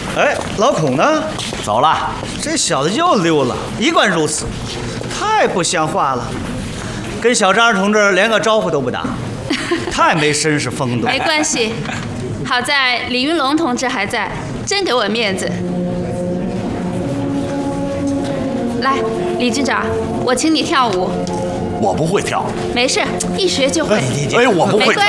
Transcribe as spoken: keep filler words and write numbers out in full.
哎，老孔呢？ 走了。 这小子又溜了，一贯如此，太不像话了。跟小张同志连个招呼都不打，太没绅士风度。 没关系，好在李云龙同志还在，真给我面子。来，李军长，我请你跳舞。 我不会跳。 没事，一学就会。 哎，我不会跳。